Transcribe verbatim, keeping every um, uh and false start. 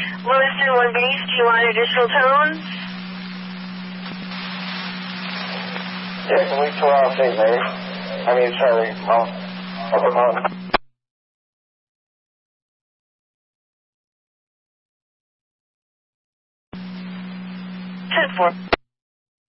Lewiston one base, do you want additional tones? Yeah, can we throw out Saint Mary? I mean, sorry, Mount, Upper Mountain. ten four.